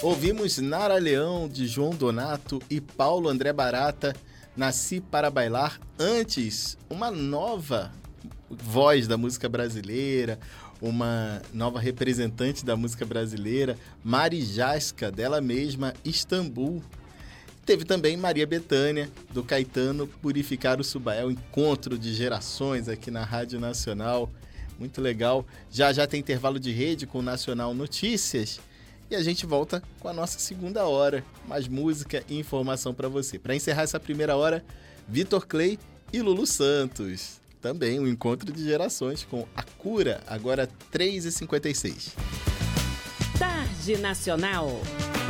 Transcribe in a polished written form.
Ouvimos Nara Leão, de João Donato e Paulo André Barata, Nasci para Bailar. Antes, uma nova voz da música brasileira, uma nova representante da música brasileira, Mari Jasca, dela mesma, Istambul. Teve também Maria Bethânia, do Caetano, Purificar o Subaé, o encontro de gerações aqui na Rádio Nacional. Muito legal. Já tem intervalo de rede com o Nacional Notícias. E a gente volta com a nossa segunda hora. Mais música e informação para você. Para encerrar essa primeira hora, Vitor Clay e Lulu Santos. Também um encontro de gerações com A Cura, agora 3h56. Tarde Nacional.